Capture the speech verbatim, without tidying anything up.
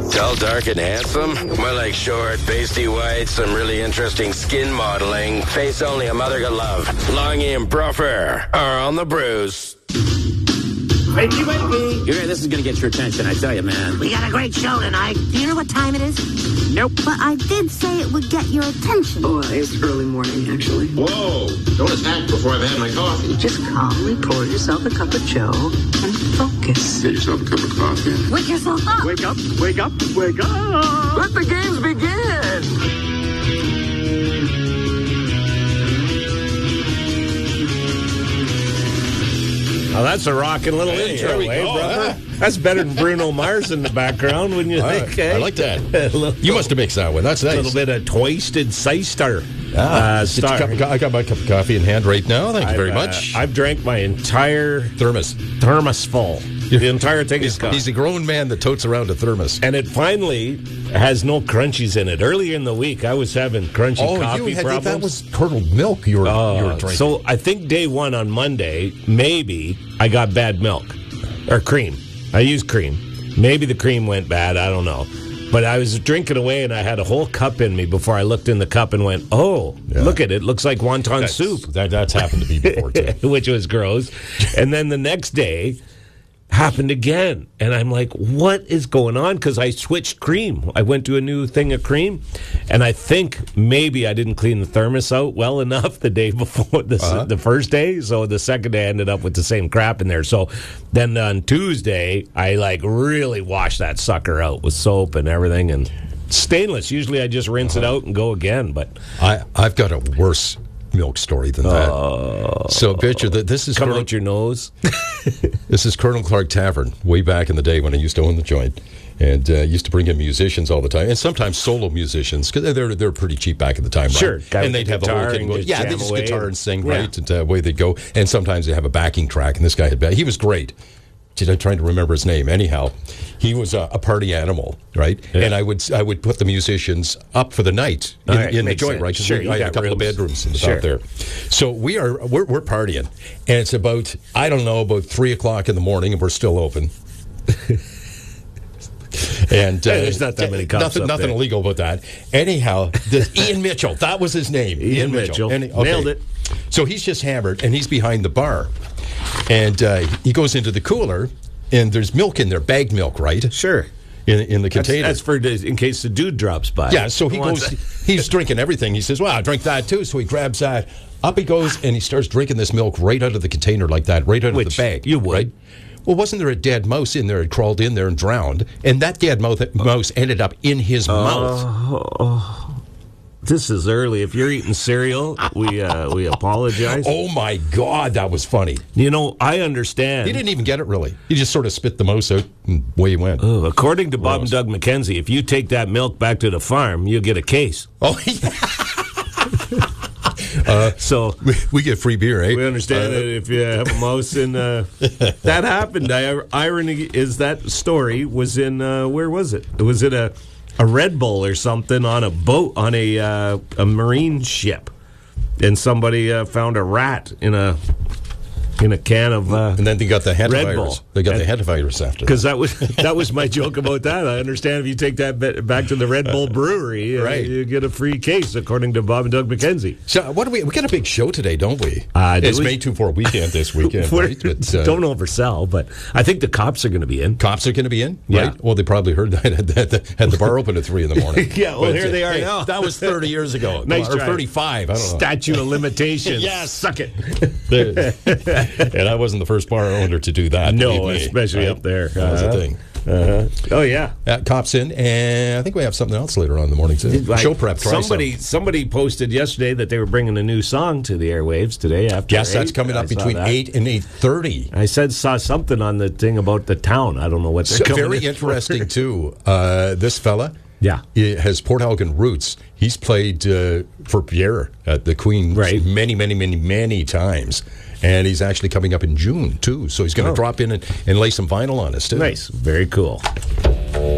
Tall, dark, and handsome? More like short, pasty white, some really interesting skin modeling. Face only a mother could love. Longy and Bruffer are on the Bruce. Wakey, wakey. You're, this is going to get your attention, I tell you, man. We got a great show tonight. Do you know what time it is? Nope. But I did say it would get your attention. Oh, it's early morning, actually. Whoa! Don't attack before I've had my coffee. Just calmly pour yourself a cup of Joe and focus. Get yourself a cup of coffee. Wake yourself up. Wake up, wake up, wake up. Let the games begin. Now that's a rocking little Hey, intro, there we eh, go, brother? huh? That's better than Bruno Mars in the background, wouldn't you Uh, think? Eh? I like that. A little, You must have mixed that one. That's nice. a little bit of Twisted Sister. Ah, uh, it's a star. cup of co- I got my cup of coffee in hand right now. Thank you very I've, uh, much. I've drank my entire Thermos. thermos full. The entire thing is He's, gone. he's a grown man that totes around a thermos. And it finally has no crunchies in it. Earlier in the week, I was having crunchy Oh, coffee you had problems. that was curdled milk you were, you were Uh, drinking. so I think day one on Monday, maybe I got bad milk or cream. I used cream. Maybe the cream went bad. I don't know. But I was drinking away, and I had a whole cup in me before I looked in the cup and went, "Oh, Yeah. look at it! Looks like wonton That's- soup," That, that's happened to me before, too. which was gross. And then the next day happened again, and I'm like, "What is going on?" Because I switched cream. I went to a new thing of cream, and I think maybe I didn't clean the thermos out well enough the day before the Uh-huh. the first day. So the second day I ended up with the same crap in there. So then on Tuesday, I like really washed that sucker out with soap and everything, and stainless. Usually I just rinse it out and go again, but I, I've got a worse milk story than that. so, picture that this is come Colonel, out your nose. this is Colonel Clark Tavern way back in the day when I used to own the joint, and uh, used to bring in musicians all the time, and sometimes solo musicians because they're they're pretty cheap back at the time, right? Sure, guy and with they'd the have the whole guitar kit and going. just Yeah, jam they just away guitar and- and sing, Yeah. right? And uh, away they go. And sometimes they have a backing track, and this guy had. He was great. I'm trying to remember his name. Anyhow, he was a, a party animal, right? Yeah. And I would I would put the musicians up for the night in, All right, in the makes joint, sense. right? 'Cause Sure, we- you I had a got couple of rooms. bedrooms in the Sure. top there. So we are we're, we're partying, and it's about I don't know about three o'clock in the morning, and we're still open. And uh, Hey, there's not that many cops Nothing, up nothing there. illegal about that. Anyhow, this Ian Mitchell, that was his name. Ian Mitchell. And- Nailed it. So he's just hammered, and he's behind the bar, and uh, he goes into the cooler, and there's milk in there, bagged milk, right? Sure. In in the That's, container. that's for in case the dude drops by. Yeah, so he Who wants goes, he's drinking everything. He says, well, I'll drink that too. So he grabs that. Up he goes, and he starts drinking this milk right out of the container like that, right out Which of the bag. you would. Right? Well, wasn't there a dead mouse in there? It crawled in there and drowned. And that dead mouse, mouse ended up in his mouth. Oh, this is early. If you're eating cereal, we uh, we apologize. Oh, my God, that was funny. You know, I understand. He didn't even get it, really. He just sort of spit the mouse out, and away he went. Oh, according to Bob and Gross. Doug McKenzie, if you take that milk back to the farm, you'll get a case. Oh, uh, So we, we get free beer, eh? we understand Uh, that if you have a mouse in uh, that happened. I, irony is that story was in uh, where was it? It was in a a Red Bull or something on a boat on a uh, a marine ship, and somebody uh, found a rat in a in a can of. Uh, And then they got the Red Bull. hantavirus. They got And- the hantavirus after that. Because that was that was my joke about that. I understand if you take that ba- back to the Red Bull Brewery, uh, Right. you get a free case, according to Bob and Doug McKenzie. So what do we? We got a big show today, don't we? Uh, do it's we? May two four weekend this weekend, We're- right? But, uh, don't oversell, but I think the cops are going to be in. cops are going to be in, Yeah. right? Well, they probably heard that at the, at the, had the bar open at three in the morning. Yeah, well, But, here uh, they are hey, now. That was thirty years ago, Nice or try. thirty-five. I don't know. Statute of limitations. Yes. Suck it. And I wasn't the first bar owner to do that. No, believe me, especially right? up there. That was Uh-huh. a thing. Uh-huh. Oh yeah. Uh, cops in, and I think we have something else later on in the morning too. Like, Show prep. Try Somebody some. somebody posted yesterday that they were bringing a new song to the airwaves today. After Yes, that's eight. coming I up saw between that. eight and eight thirty. I said saw something on the thing about the town. I don't know what they're So coming very in for. interesting too. Uh, this fella, Yeah. he has Port Elgin roots. He's played uh, for Pierre at the Queen Right. many, many, many, many times, and he's actually coming up in June too. So he's going to Oh. drop in and, and lay some vinyl on us too. Nice, very cool.